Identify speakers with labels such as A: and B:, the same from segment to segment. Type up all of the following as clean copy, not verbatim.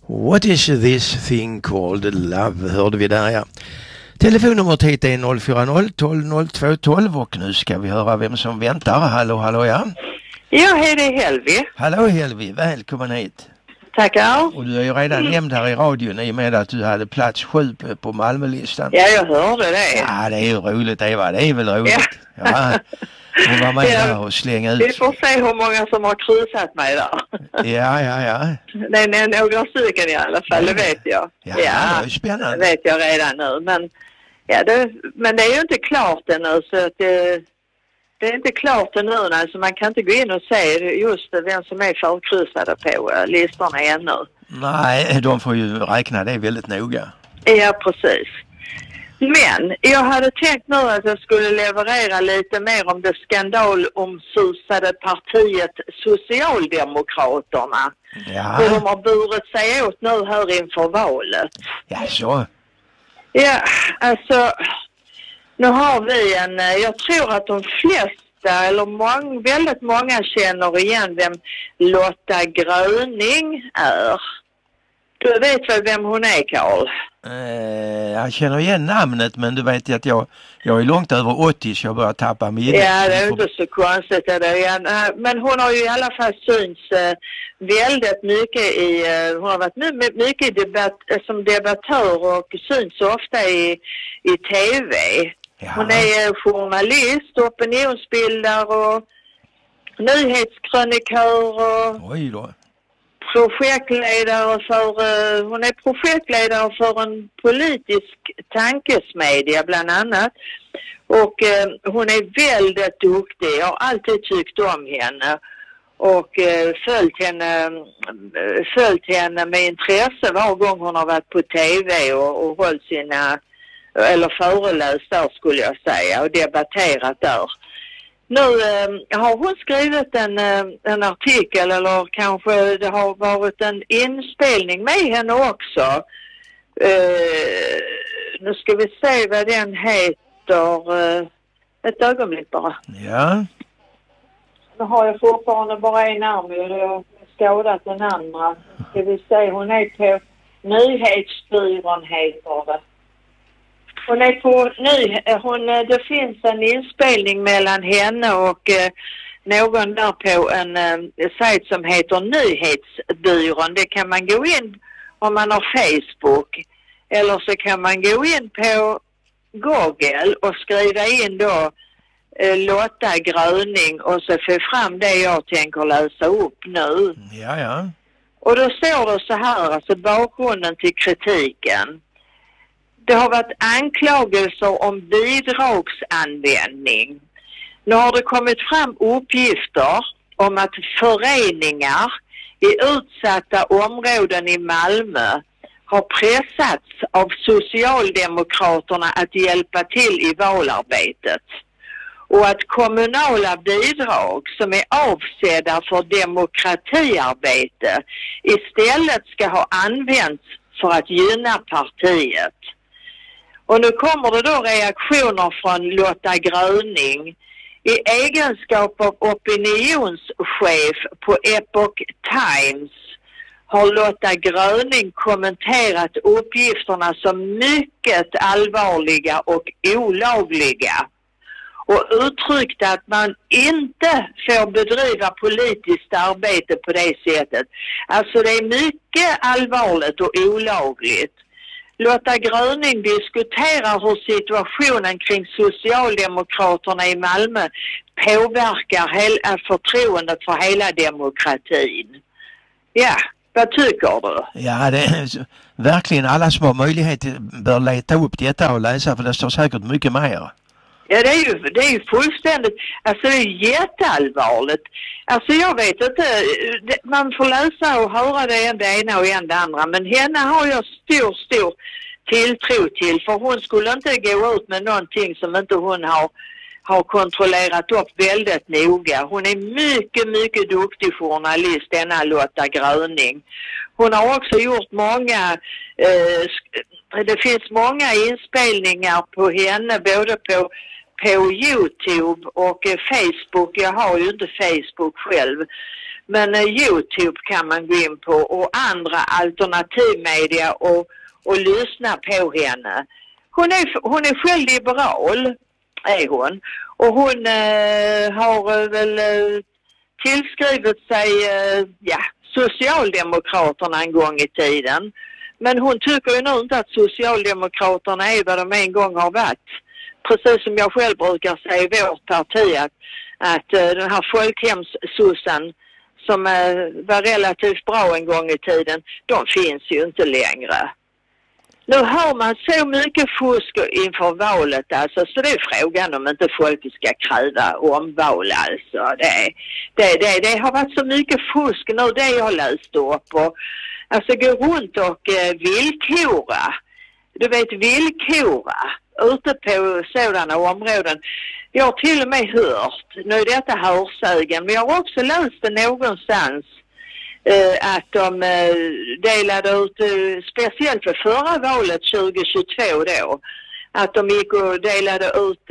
A: What is this thing called love? Hörde vi där, ja. Telefonnumret hit är 040 12 02 12 och nu ska vi höra vem som väntar. Hallå, ja.
B: Ja, hej, det är Helvi.
A: Hallå Helvi, välkommen hit.
B: Tackar.
A: Och du är ju redan nämnd här i radion i och med att du hade plats 7 på Malmölistan.
B: Ja, jag hörde det.
A: Ja, det är ju roligt, Eva. Det är väl roligt. Ja. Hon var med där och slänga ut.
B: Vi får se hur många som har kryssat mig där.
A: Ja.
B: Det är några stycken i alla fall, det vet jag.
A: Ja, det är spännande.
B: Det vet jag redan nu. Men det är ju inte klart ännu, så att det är inte klart ännu. Alltså man kan inte gå in och se just vem som är förkryssade på listorna ännu.
A: Nej, de får ju räkna det väldigt noga.
B: Ja, precis. Men jag hade tänkt nu att jag skulle leverera lite mer om det skandalomsusade partiet Socialdemokraterna.
A: Ja.
B: Hur de har burit sig åt nu här inför valet.
A: Ja, så.
B: Ja, alltså nu har vi jag tror att de flesta eller väldigt många känner igen vem Lotta Gröning är. Du vet väl vem hon är, Carl?
A: Jag känner igen namnet, men du vet att jag är långt över 80 så jag börjar tappa minnet.
B: Ja, det är inte så konstigt. Men hon har ju i alla fall synts väldigt mycket hon har varit mycket som debattör och syns ofta i tv. Ja. Hon är journalist, opinionsbildare och nyhetskrönikör och
A: oj då.
B: Hon är projektledare för en politisk tankesmedja bland annat. Och hon är väldigt duktig. Jag har alltid tyckt om henne. Och följt henne med intresse var gång hon har varit på tv och hållit föreläst där, skulle jag säga, och debatterat där. Nu har hon skrivit en artikel, eller kanske det har varit en inspelning med henne också. Nu ska vi se vad den heter. Ett ögonblick bara.
A: Ja.
B: Nu har jag fortfarande bara en arm och jag har skadat den andra. Ska vi se, hon är på Nyhetsbyrån heter det. Hon är det finns en inspelning mellan henne och någon där på en sajt som heter Nyhetsbyrån. Det kan man gå in om man har Facebook, eller så kan man gå in på Google och skriva in då Lotta Gröning och så få fram det jag tänker läsa upp nu.
A: Ja.
B: Och då står det så här, alltså bakgrunden till kritiken. Det har varit anklagelser om bidragsanvändning. Nu har det kommit fram uppgifter om att föreningar i utsatta områden i Malmö har pressats av Socialdemokraterna att hjälpa till i valarbetet. Och att kommunala bidrag som är avsedda för demokratiarbete istället ska ha använts för att gynna partiet. Och nu kommer det då reaktioner från Lotta Gröning. I egenskap av opinionschef på Epoch Times har Lotta Gröning kommenterat uppgifterna som mycket allvarliga och olagliga. Och uttryckte att man inte får bedriva politiskt arbete på det sättet. Alltså det är mycket allvarligt och olagligt. Lotta Gröning diskuterar hur situationen kring Socialdemokraterna i Malmö påverkar förtroendet för hela demokratin. Ja, vad tycker du?
A: Ja, det är verkligen alla som har möjlighet bör leta upp detta och läsa, för det står säkert mycket mer.
B: Ja, det är ju fullständigt, alltså det är jätteallvarligt. Alltså jag vet inte, man får läsa och höra det ena och det andra, men henne har jag stor tilltro till, för hon skulle inte gå ut med någonting som inte hon har kontrollerat upp väldigt noga. Hon är mycket duktig journalist, denna Lotta Gröning. Hon har också gjort många, det finns många inspelningar på henne, både på YouTube och Facebook. Jag har ju inte Facebook själv. Men YouTube kan man gå in på och andra alternativmedia och lyssna på henne. Hon är själv liberal, är hon. Och hon har väl tillskrivit sig Socialdemokraterna en gång i tiden. Men hon tycker ju nu inte att Socialdemokraterna är vad de en gång har varit. Precis som jag själv brukar säga i vårt parti att den här folkhemssossen som var relativt bra en gång i tiden, de finns ju inte längre. Nu har man så mycket fusk inför valet alltså, så det är frågan om inte folk ska kräva omval alltså. Det har varit så mycket fusk nu, det jag har läst upp och alltså gå runt och villkora. Du vet, villkora ute på sådana områden. Jag har till och med hört, nu är detta hörsägen, men jag har också läst det någonstans att de delade ut, speciellt för förra valet 2022 då, att de gick och delade ut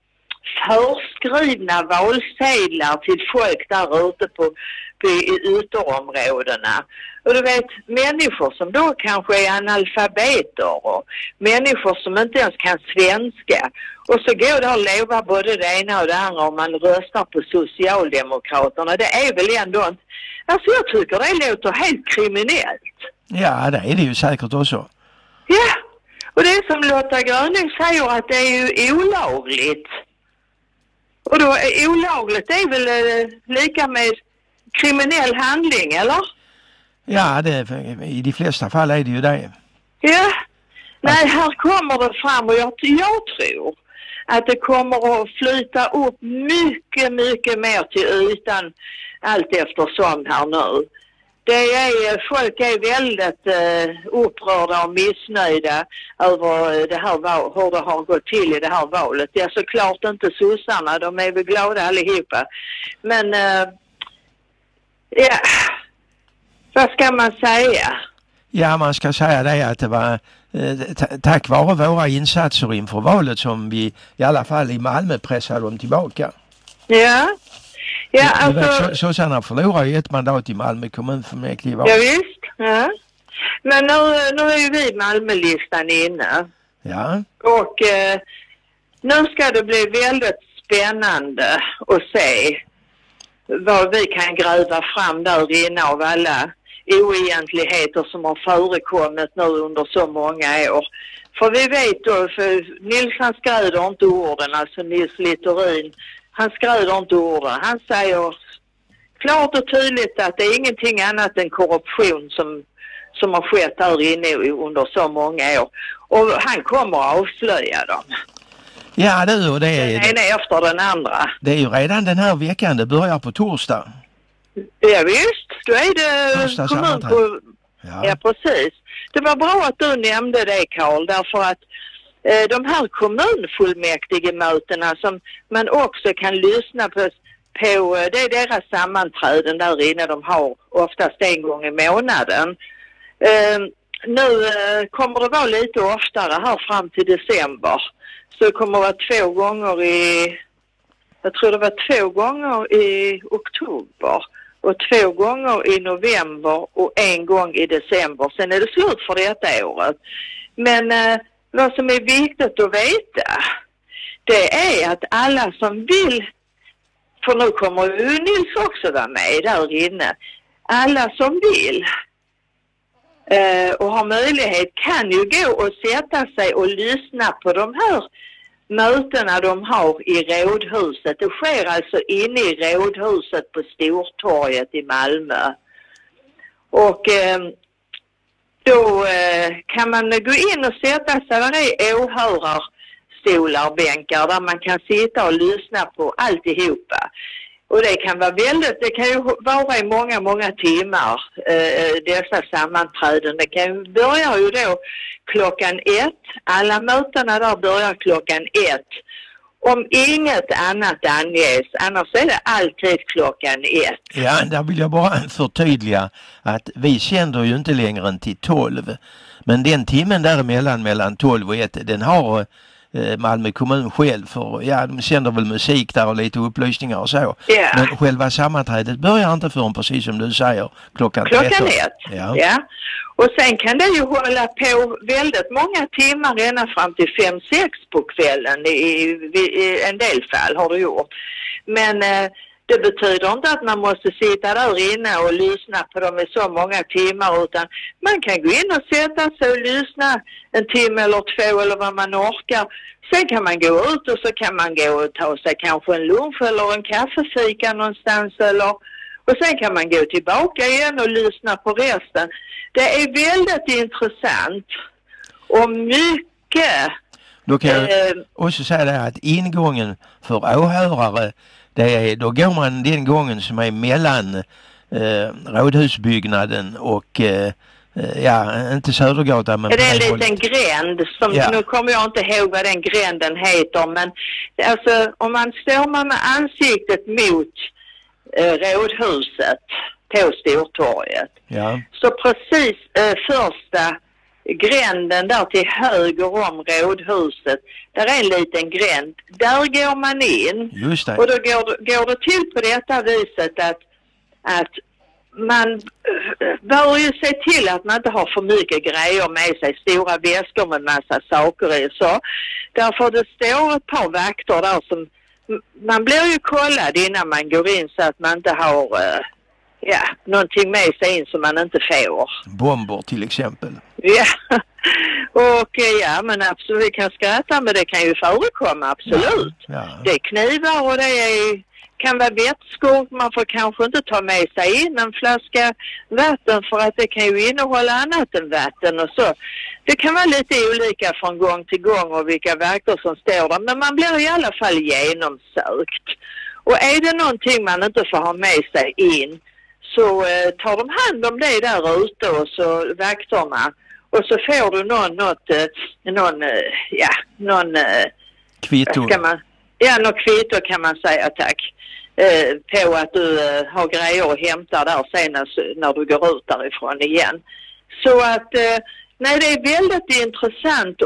B: förskrivna valsedlar till folk där ute på ytterområdena. Och du vet, människor som då kanske är analfabeter och människor som inte ens kan svenska. Och så går det att lova både det ena och det andra om man röstar på Socialdemokraterna. Det är väl ändå inte... Alltså jag tycker det låter helt kriminellt.
A: Ja, det är det ju säkert också.
B: Ja, och det är som Lotta Gröning säger att det är ju olagligt. Och då olagligt är väl lika med kriminell handling, eller?
A: Ja, i de flesta fall är det ju det.
B: Ja, nej, här kommer det fram och jag tror att det kommer att flyta upp mycket, mycket mer till ytan allt eftersom här nu. Folk är väldigt upprörda och missnöjda över det här hur det har gått till i det här valet. Det är såklart inte sossarna, de är väl glada allihopa. Men ja, vad ska man säga?
A: Ja, man ska säga det att det var tack vare våra insatser inför valet som vi i alla fall i Malmö pressade dem tillbaka.
B: Ja. Ja, alltså...
A: Sossarna förlorar ju ett mandat i Malmö kommunfullmäktige.
B: Ja, visst. Ja. Men nu är ju vi Malmölistan inne.
A: Ja.
B: Och nu ska det bli väldigt spännande att se vad vi kan gräva fram där inne av alla oegentligheter som har förekommit nu under så många år. För vi vet då, för Nils han skräder inte orden, alltså Nils Littorin, han skräder inte orden. Han säger klart och tydligt att det är ingenting annat än korruption som har skett här inne under så många år. Och han kommer att avslöja dem.
A: Ja, och det är...
B: Den ena efter den andra.
A: Det är ju redan den här veckan, det börjar på torsdag.
B: Ja visst, då är det kommun på... Ja, precis. Det var bra att du nämnde det, Carl, därför att de här kommunfullmäktigemötena som man också kan lyssna på, det är deras sammanträden där inne de har oftast en gång i månaden. Nu kommer det vara lite oftare här fram till december. Så det kommer vara 2 gånger jag tror det var 2 gånger i oktober och 2 gånger i november och 1 gång i december. Sen är det slut för detta året. Men vad som är viktigt att veta, det är att alla som vill, för nu kommer ju Nils också vara med där inne, alla som vill och har möjlighet kan ju gå och sätta sig och lyssna på de här mötena de har i rådhuset. Det sker alltså inne i rådhuset på Stortorget i Malmö. Och då kan man gå in och sätta sig där i åhörarstolar, bänkar där man kan sitta och lyssna på alltihopa. Och det kan ju vara i många, många timmar dessa sammanträden. Det börjar ju då klockan 1. Alla mötena där börjar klockan 1. Om inget annat anges, annars är det alltid klockan 1.
A: Ja, där vill jag bara förtydliga att vi sänder ju inte längre än till 12. Men den timmen däremellan mellan 12 och 1, den har Malmö kommun själv, för ja, de sänder väl musik där och lite upplysningar och så.
B: Ja.
A: Men själva sammanträdet börjar inte förrän, precis som du säger, klockan 1.
B: Ja. Och sen kan det ju hålla på väldigt många timmar ända fram till 5-6 på kvällen i en del fall har det gjort. Men det betyder inte att man måste sitta där inne och lyssna på dem i så många timmar, utan man kan gå in och sätta sig och lyssna en timme eller 2 eller vad man orkar. Sen kan man gå ut och så kan man gå och ta sig kanske en lunch eller en kaffefika någonstans och sen kan man gå tillbaka igen och lyssna på resten. Det är väldigt intressant och mycket.
A: Då kan jag också säga det att ingången för åhörare, då går man den gången som är mellan Rådhusbyggnaden och inte Södergatan, men
B: det är en liten gränd som nu kommer jag inte ihåg vad den gränden heter, men alltså om man står med ansiktet mot Rådhuset på Stortorget, så precis första gränden där till höger om Rådhuset, där är en liten gränd. Där går man in.
A: Just det.
B: Och då går det till på detta viset att man bör ju se till att man inte har för mycket grejer med sig, stora väskor med massa saker i. Så därför det står ett par vakter där som man blir ju kollad innan man går in så att man inte har någonting med sig in som man inte får.
A: Bomber till exempel.
B: Ja, och men absolut, vi kan skratta, men det kan ju förekomma, absolut.
A: Ja.
B: Det är knivar och kan vara vätskor, man får kanske inte ta med sig in en flaska vatten för att det kan ju innehålla annat än vatten och så. Det kan vara lite olika från gång till gång och vilka vakter som står där, men man blir i alla fall genomsökt. Och är det någonting man inte får ha med sig in, så tar de hand om det där ute och så vakterna. Och så får du någon
A: kvitto.
B: Något kvitto kan man säga, tack. På att du har grejer och hämtar där sen när du går ut därifrån igen. Så att, nej, det är väldigt intressant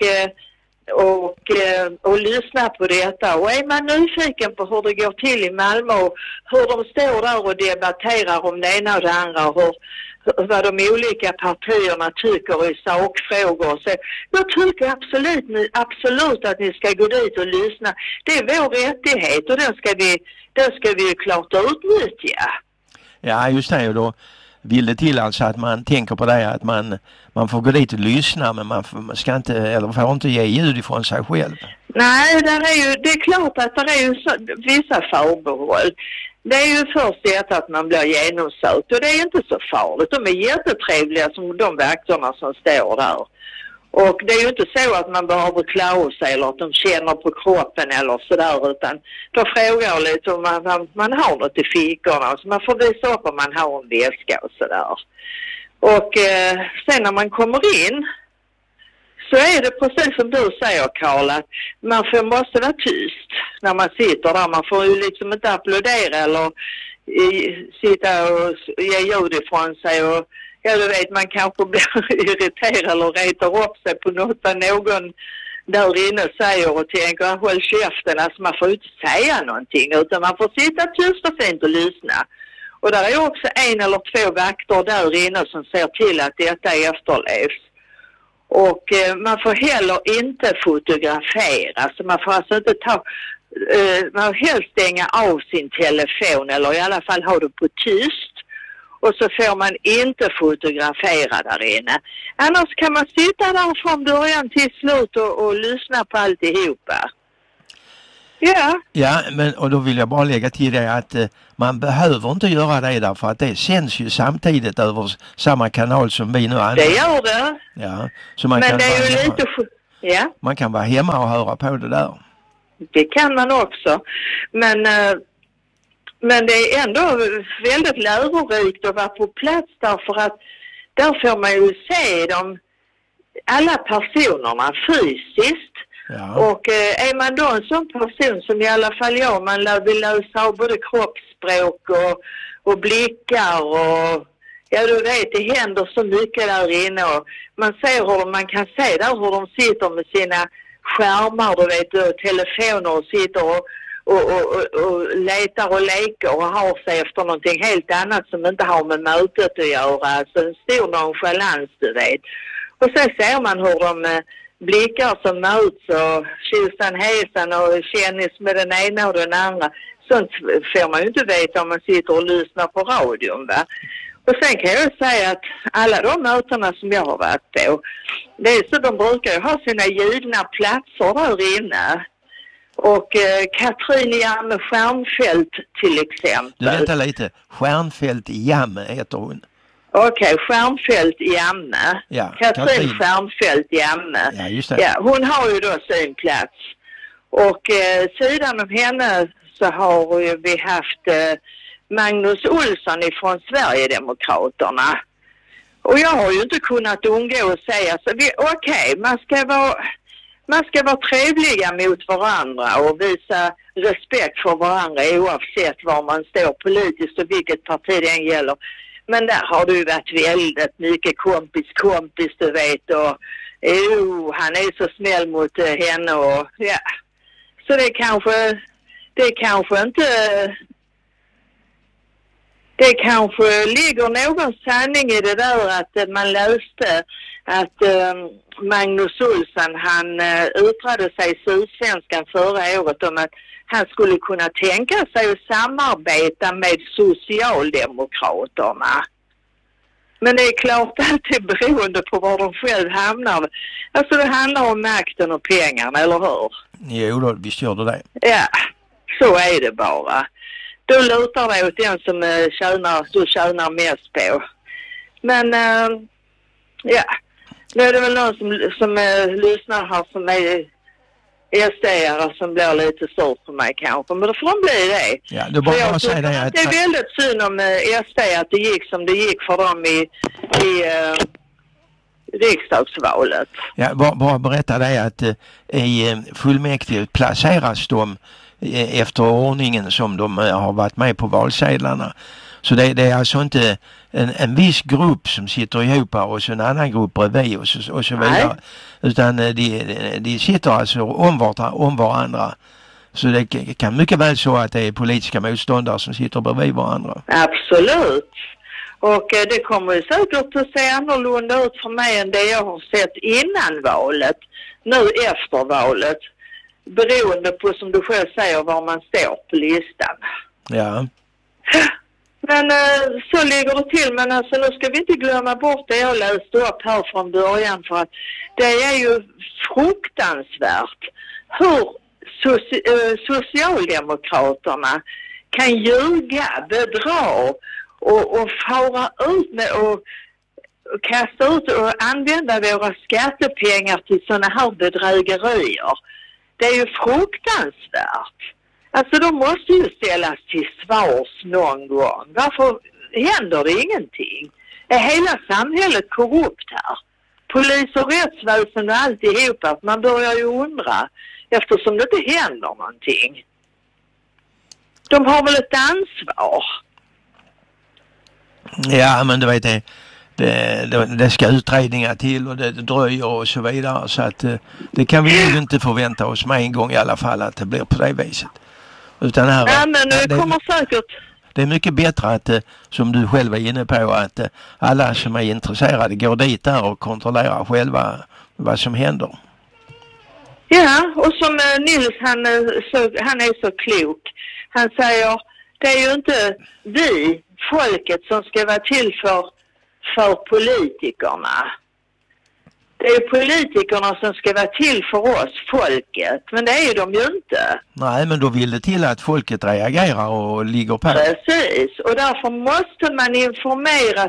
B: och lyssna på detta. Och är man nyfiken på hur det går till i Malmö och hur de står där och debatterar om det ena och det andra och vad de olika partierna tycker i sakfrågor. Så jag tycker absolut att ni ska gå dit och lyssna. Det är vår rättighet och den ska vi ju klart utnyttja.
A: Ja, just det. Och då vill det till alltså att man tänker på det, att man får gå dit och lyssna, men man ska inte, eller får inte ge ljud ifrån sig själv.
B: Nej, det är klart att det är ju vissa förbehåll. Det är ju först det att man blir genomsökt och det är inte så farligt. De är jättetrevliga som de vakterna som står där. Och det är ju inte så att man behöver klä sig eller att de känner på kroppen eller sådär, utan de frågar lite om man har något i fickorna. Så man får visa upp om man har en väska och sådär. Och sen när man kommer in så är det precis som du säger, Karl, att man måste vara tyst när man sitter där. Man får ju liksom inte applådera eller sitta och ge ljud ifrån sig. Och du vet, man kanske blir irriterad eller retar upp sig på något vad någon där inne säger och tänker, håll käften. Alltså man får ju inte säga någonting, utan man får sitta tyst och fint och lyssna. Och där är också 1 eller 2 vakter där inne som ser till att detta efterlevs. Och man får heller inte fotografera, så man får alltså inte man får helst stänga av sin telefon eller i alla fall ha det på tyst. Och så får man inte fotografera där inne. Annars kan man sitta där från början till slut och lyssna på alltihopa. Ja. Ja,
A: och då vill jag bara lägga till det att man behöver inte göra det där, för att det sänds ju samtidigt över samma kanal som vi nu använder.
B: Det gör det.
A: Ja, så man
B: men
A: kan
B: det är ju lite... Ja.
A: Man kan vara hemma och höra på det där.
B: Det kan man också. Men det är ändå väldigt lärorikt att vara på plats därför att där får man ju se alla personerna fysiskt.
A: Ja.
B: Och är man då en sån person som i alla fall man vill läsa av både kroppsspråk och blickar och du vet, det händer så mycket där inne och man ser man kan se där hur de sitter med sina skärmar, du vet, och telefoner och sitter och letar och leker och har sig efter någonting helt annat som inte har med mötet att göra. Alltså en stor nonchalans, du vet. Och så ser man hur de blickar som möts och tjosan hesan och kännis med den ena och den andra. Sånt får man ju inte veta om man sitter och lyssnar på radion, va? Och sen kan jag säga att alla de mötena som jag har varit på, det är så de brukar ju ha sina givna platser där inne. Och Katrin Jamme Stjernfeldt till exempel.
A: Du vänta lite, Stjernfeldt Jamme heter hon.
B: Okej, Stjernfeldt Jamme.
A: Ja,
B: Katrin Stjernfeldt Jamme.
A: Ja, just det.
B: Ja, hon har ju då sin plats. Och sidan om henne så har vi haft Magnus Olsson ifrån Sverigedemokraterna. Och jag har ju inte kunnat undgå att säga så. Okej, man ska vara trevliga mot varandra och visa respekt för varandra oavsett var man står politiskt och vilket parti det än gäller. Men där har du varit väldigt mycket kompis, du vet. Och han är så snäll mot henne och ja. Så det kanske inte... Det kanske ligger någon sanning i det där att man läste att Magnus Olsson, han yttrade sig i Sydsvenskan förra året om att han skulle kunna tänka sig att samarbeta med Socialdemokraterna. Men det är klart att det är beroende på var de själv hamnar. Alltså det handlar om makten och pengarna, eller hur?
A: Jo då, visst gör det.
B: Ja, så är det bara. Då lutar det åt den som du tjänar mest på. Men ja, nu är det väl någon som lyssnar här som är SD-are som blir lite sur på mig kanske. Men då får de bli det. Ja,
A: du bara säga det.
B: Det är väldigt synd om SD att det gick som det gick för dem i riksdagsvalet.
A: Ja, bara berätta det att i fullmäktige placeras de efter ordningen som de har varit med på valsedlarna. Så det är alltså inte en viss grupp som sitter ihop och så en annan grupp bredvid och så vidare. Nej. Utan de sitter alltså om varandra. Så det kan mycket väl så att det är politiska motståndare som sitter bredvid varandra.
B: Absolut. Och det kommer ju säkert att se annorlunda ut för mig än det jag har sett innan valet. Nu efter valet. Beroende på, som du själv säger, var man står på listan.
A: Ja.
B: Men så ligger det till. Men alltså, nu ska vi inte glömma bort det jag läste upp här från början. För att det är ju fruktansvärt hur Socialdemokraterna kan ljuga, bedra och fara ut med och kasta ut och använda våra skattepengar till såna här bedrägerier. Det är ju fruktansvärt. Alltså de måste ju ställas till svars någon gång. Varför händer det ingenting? Är hela samhället korrupt här? Polis och rättsväsen och alltihopa. Man börjar ju undra eftersom det inte händer någonting. De har väl ett ansvar?
A: Ja, men du vet det ska utredningar till och det dröjer och så vidare. Så att det kan vi ju inte förvänta oss med en gång i alla fall att det blir på det viset. Utan här,
B: ja, men det kommer säkert.
A: Det är mycket bättre att, som du själv är inne på, att alla som är intresserade går dit där och kontrollerar själva vad som händer.
B: Ja, och som Nils, han är så klok. Han säger, det är ju inte vi, folket, som ska vara till för politikerna. Det är politikerna som ska vara till för oss, folket. Men det är ju de ju inte.
A: Nej, men då vill det till att folket reagerar och ligger på.
B: Precis. Och därför måste man informera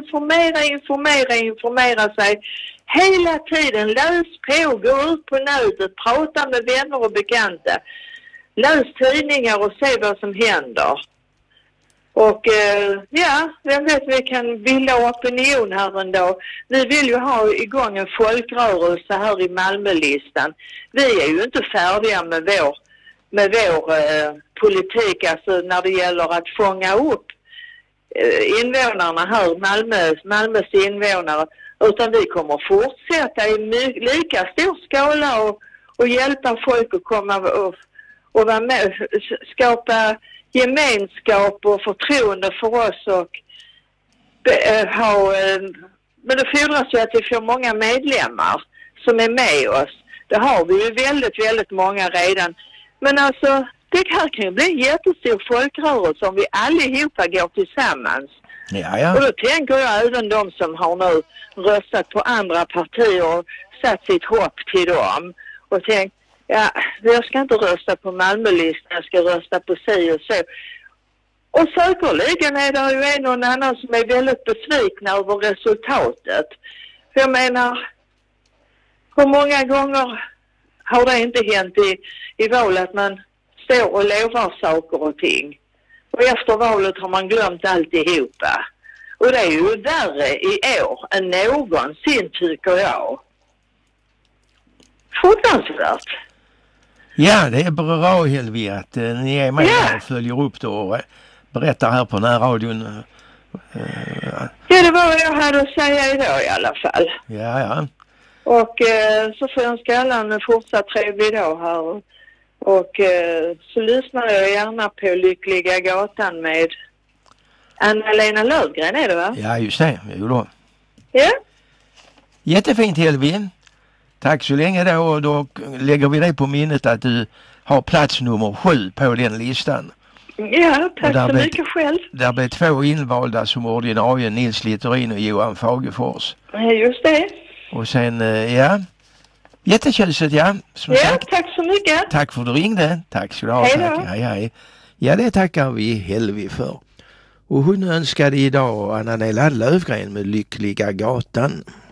B: sig. Hela tiden. Läs på, gå ut på nätet, prata med vänner och bekanta. Läs tidningar och se vad som händer. Och ja, vem vet, vi kan bilda opinion här ändå. Vi vill ju ha igång en folkrörelse här i Malmölistan. Vi är ju inte färdiga med vår politik, alltså när det gäller att fånga upp invånarna här, Malmös invånare. Utan vi kommer fortsätta i lika stor skala och hjälpa folk att komma och vara med, skapa gemenskap och förtroende för oss och men det fordras ju att vi får många medlemmar som är med oss. Det har vi ju väldigt, väldigt många redan. Men alltså, det här kan ju bli en jättestor folkrörelse om vi allihopa går tillsammans.
A: Ja.
B: Och då tänker jag även de som har nu röstat på andra partier och satt sitt hopp till dem. Och tänkt, ja, jag ska inte rösta på Malmölistan, jag ska rösta på si och så. Och säkerligen är det ju en och annan som är väldigt besvikna över resultatet. För jag menar, hur många gånger har det inte hänt i val att man står och lovar saker och ting. Och efter valet har man glömt alltihopa. Och det är ju värre i år än någonsin, tycker jag. Fruktansvärt.
A: Ja, det är bra, Helvi, att ni är med och följer upp det och berättar här på närradion.
B: Ja, det var vad jag hade att säga idag i alla fall.
A: Ja.
B: Och så får jag önska alla en fortsatt trevlig dag här. Och så lyssnar jag gärna på Lyckliga gatan med Anna-Lena Löfgren, är det va?
A: Ja, just det. Jo då.
B: Ja.
A: Jättefint, Helvi. Tack så länge då, och då lägger vi dig på minnet att du har plats nummer 7 på den listan.
B: Ja, tack så mycket själv.
A: Där blev 2 invalda som ordinarie, Nils Littorin och Johan Fagefors.
B: Ja, just det.
A: Och sen, jättetjusigt, ja. Som sagt.
B: Tack så mycket.
A: Tack för att du ringde. Tack ska du ha.
B: Hej då.
A: Hej. Ja, det tackar vi Helvi för. Och hon önskade idag Anna-Lena Löfgren med Lyckliga gatan.